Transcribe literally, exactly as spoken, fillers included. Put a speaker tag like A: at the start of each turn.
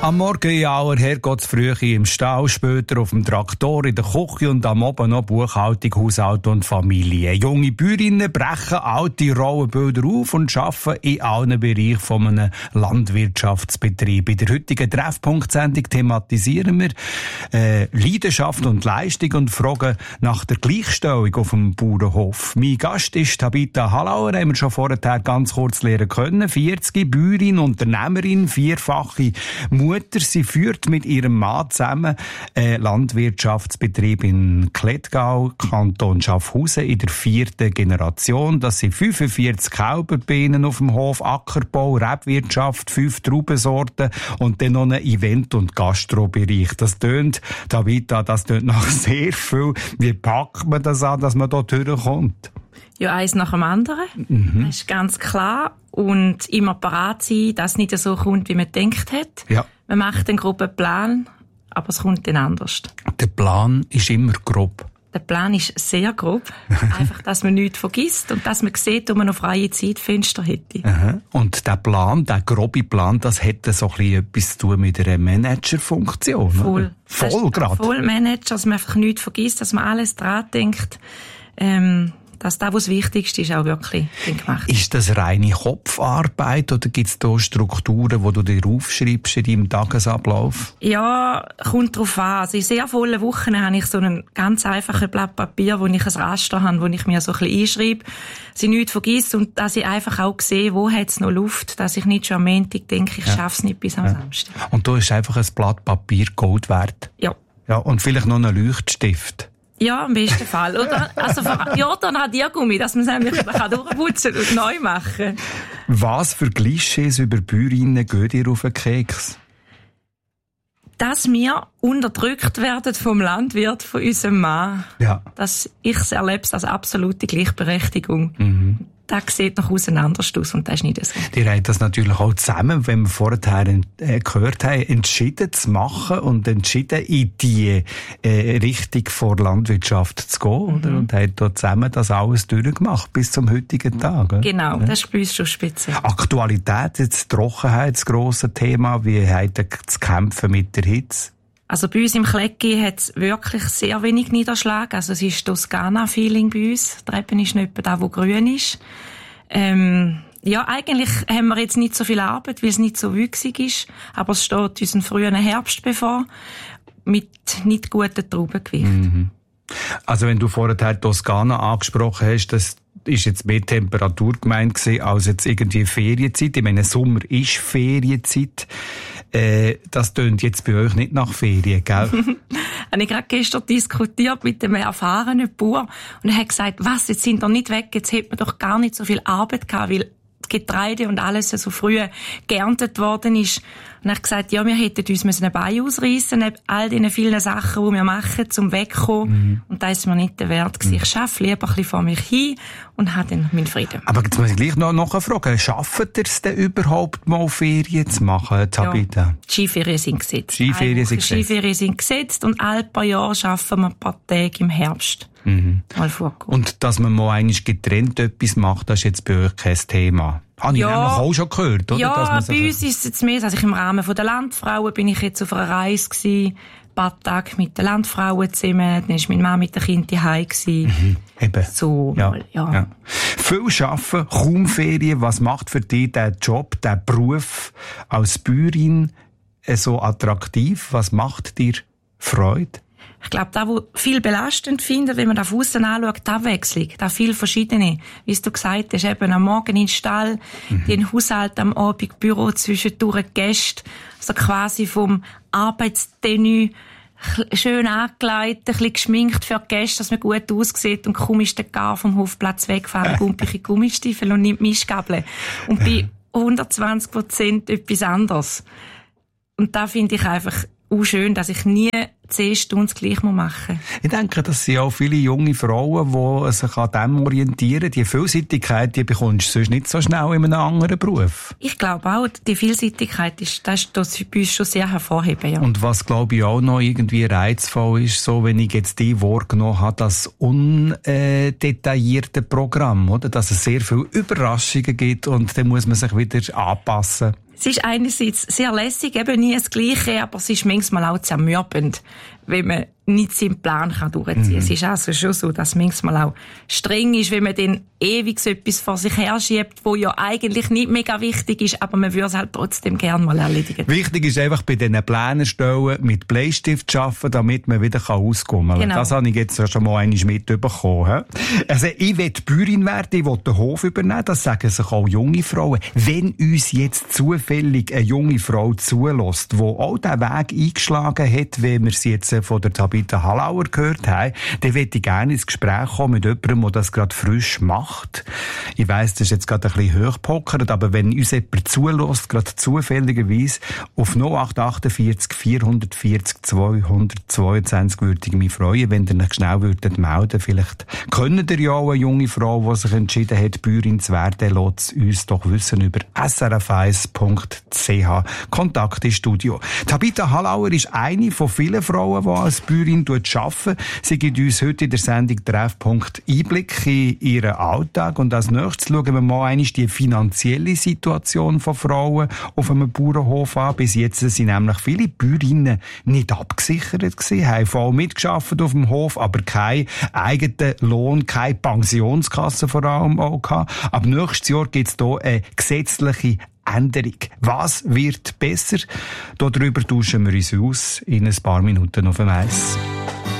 A: Am Morgen in aller Herrgottsfrühe im Stall, später auf dem Traktor, in der Küche und am Abend noch Buchhaltung, Haushalt und Familie. Junge Bäuerinnen brechen alte Rollenbilder auf und arbeiten in allen Bereichen von einem Landwirtschaftsbetrieb. In der heutigen Treffpunkt-Sendung thematisieren wir äh, Leidenschaft und Leistung und fragen nach der Gleichstellung auf dem Bauernhof. Mein Gast ist Tabitha Hallauer, haben wir schon vorher ganz kurz lernen können. vierzig, Bäuerin, Unternehmerin, vierfache Mutter. Sie führt mit ihrem Mann zusammen einen Landwirtschaftsbetrieb in Klettgau, Kanton Schaffhausen, in der vierten Generation. Das sind fünfundvierzig Kälberbienen auf dem Hof, Ackerbau, Rebwirtschaft, fünf Traubensorten und dann noch ein Event- und Gastrobereich. Das tönt, Tabitha, das tönt nach sehr viel. Wie packt man das an, dass man dort durchkommt?
B: Ja, eins nach dem anderen. Mhm. Das ist ganz klar. Und immer parat sein, dass es nicht so kommt, wie man gedacht hat.
A: Ja.
B: Man macht einen groben Plan, aber es kommt dann anders.
A: Der Plan ist immer grob.
B: Der Plan ist sehr grob. Einfach, dass man nichts vergisst und dass man sieht, wo man noch freie Zeitfenster hätte.
A: Aha. Und der Plan, der grobe Plan, das hätte so ein bisschen etwas zu tun mit einer Managerfunktion.
B: Voll.
A: Oder? Voll gerade.
B: Voll Manager, dass man einfach nichts vergisst, dass man alles dran denkt. Ähm, dass das, was das Wichtigste ist, auch wirklich gemacht.
A: Ist das reine Kopfarbeit oder gibt es da Strukturen, die du dir aufschreibst in deinem Tagesablauf?
B: Ja, kommt drauf an. Also in sehr vollen Wochen habe ich so einen ganz einfachen Blatt Papier, wo ich ein Raster habe, wo ich mir so ein bisschen einschreibe, dass ich nichts vergesse und dass ich einfach auch sehe, wo hat es noch Luft, dass ich nicht schon am Montag denke, ich ja. schaffe es nicht bis am ja. Samstag.
A: Und da ist einfach ein Blatt Papier Gold wert?
B: Ja.
A: Ja. Und vielleicht noch einen Leuchtstift?
B: Ja, im besten Fall. Oder? Also, ja, dann hat Radiergummi, dass man es nämlich durchputzen und neu machen.
A: Was für Klischees über Bäuerinnen gehen dir auf den Keks?
B: Dass wir unterdrückt werden vom Landwirt, von unserem Mann. Ja. Dass ich erlebe es als absolute Gleichberechtigung. Mhm. Das sieht noch auseinander aus und das ist nicht so.
A: Die haben das natürlich auch zusammen, wenn wir vorher äh, gehört haben, entschieden zu machen und entschieden in die äh, Richtung vor Landwirtschaft zu gehen, mhm. oder? Und haben dort zusammen das alles durchgemacht bis zum heutigen Tag. Oder?
B: Genau, ja. Das ist bei uns schon speziell.
A: Aktualität, jetzt Trockenheit, das grosse Thema, wie habt ihr zu kämpfen mit der Hitze?
B: Also bei uns im Klecki hat es wirklich sehr wenig Niederschlag. Also es ist Toskana-Feeling bei uns. Die Treppe ist nicht etwa da, wo grün ist. Ähm, ja, eigentlich haben wir jetzt nicht so viel Arbeit, weil es nicht so wüchsig ist. Aber es steht uns ein früher Herbst bevor, mit nicht guten Traubengewicht. Mhm.
A: Also wenn du vorher Toskana angesprochen hast, das ist jetzt mehr Temperatur gemeint gewesen, als jetzt irgendwie Ferienzeit. Ich meine, Sommer ist Ferienzeit. Äh, das tönt jetzt bei euch nicht nach Ferien, gell?
B: Habe ich gerade gestern diskutiert mit einem erfahrenen Bauer und er hat gesagt, was, jetzt sind wir nicht weg, jetzt hätte man doch gar nicht so viel Arbeit gehabt, weil das Getreide und alles so früh geerntet worden ist. Und er hat gesagt, ja, wir hätten uns ein Bein ausreissen, neben all diesen vielen Sachen, die wir machen, zum Wegkommen. Mhm. Und das ist mir nicht der Wert gewesen. Ich arbeite lieber ein bisschen vor mich hin und habe dann meinen Frieden.
A: Aber jetzt muss ich gleich noch, noch fragen, schafft ihr es denn überhaupt mal Ferien zu machen, Tabitha?
B: Ja, die Skiferien sind gesetzt.
A: Skiferien sind gesetzt.
B: Skiferien sind gesetzt und alle paar Jahre arbeiten wir ein paar Tage im Herbst.
A: Mhm. Mal vorkommen. Und dass man mal eigentlich getrennt etwas macht, das ist jetzt bei euch kein Thema. Habe
B: ja,
A: ich nämlich auch schon gehört, oder?
B: Ja,
A: dass man
B: bei so uns ist es jetzt mehr, also ich im Rahmen der Landfrauen bin ich jetzt auf einer Reise gewesen, ein paar Tage mit den Landfrauen zusammen, dann war mein Mann mit den Kindern zu Hause. Mhm,
A: eben.
B: So,
A: ja,
B: mal, ja.
A: ja. Viel arbeiten, kaum Ferien. Was macht für dich der Job, der Beruf als Bäuerin so attraktiv? Was macht dir Freude?
B: Ich glaube, da, wo viel belastend findet, wenn man da von aussen anschaut, die Abwechslung, da viel verschiedene. Wie du gesagt hast, eben am Morgen in den Stall, mhm. den Haushalt am Abend, Büro, zwischendurch Gäste, also quasi vom Arbeitstenue schön angelegt, ein bisschen geschminkt für die Gäste, dass man gut aussieht und kaum ist der Gar vom Hofplatz weggefahren, gumpige Gummistiefel und nimmt Mischgabel. Und bei hundertzwanzig Prozent etwas anderes. Und da finde ich einfach auch schön, dass ich nie zehn Stunden gleich machen muss.
A: Ich denke, das sind auch viele junge Frauen, die sich an dem orientieren. Die Vielseitigkeit, die bekommst du sonst nicht so schnell in einem anderen Beruf.
B: Ich glaube auch, die Vielseitigkeit ist, das ist das bei uns schon sehr hervorheben. Ja.
A: Und was, glaube ich, auch noch irgendwie reizvoll ist, so, wenn ich jetzt die wahrgenommen habe, das undetaillierte Programm, oder? Dass es sehr viele Überraschungen gibt und dann muss man sich wieder anpassen.
B: Es ist einerseits sehr lässig, eben nie das Gleiche, aber es ist manchmal auch zermürbend, wenn man nicht seinen Plan kann durchziehen kann. Mhm. Es ist also schon so, dass es manchmal auch streng ist, wenn man dann ewig so etwas vor sich her schiebt, wo ja eigentlich nicht mega wichtig ist, aber man würde es halt trotzdem gerne mal erledigen.
A: Wichtig ist einfach bei diesen Plänen stellen, mit Bleistift arbeiten, damit man wieder auskommen kann. Genau. Das habe ich jetzt schon mal einmal mitbekommen. Also ich will Bäuerin werden, ich will den Hof übernehmen, das sagen sich auch junge Frauen. Wenn uns jetzt zufällig eine junge Frau zulässt, die auch diesen Weg eingeschlagen hat, wie wir sie jetzt von der Tabitha Hallauer gehört haben, dann möchte ich gerne ins Gespräch kommen mit jemandem, der das gerade frisch macht. Ich weiss, das ist jetzt gerade ein bisschen hochgepokert, aber wenn uns jemand zulässt, gerade zufälligerweise, auf null acht achtundvierzig vierhundertvierzig zweihundertzweiundzwanzig würde ich mich freuen, wenn ihr euch schnell würdet melden. Vielleicht können ihr ja auch eine junge Frau, die sich entschieden hat, Bäuerin zu werden, lasst uns doch wissen über s r f eins punkt c h. Kontakt ins Studio. Tabitha Hallauer ist eine von vielen Frauen, die als Bäuerin arbeiten. Sie gibt uns heute in der Sendung Treffpunkt Einblick in ihren Alltag. Und als nächstes schauen wir mal einmal die finanzielle Situation von Frauen auf einem Bauernhof an. Bis jetzt sind nämlich viele Bäuerinnen nicht abgesichert gewesen, haben voll mitgearbeitet auf dem Hof, aber keinen eigenen Lohn, keine Pensionskasse vor allem auch gehabt. Ab nächstes Jahr gibt es hier eine gesetzliche Änderung. Was wird besser? Darüber tauschen wir uns aus in ein paar Minuten auf dem Eis.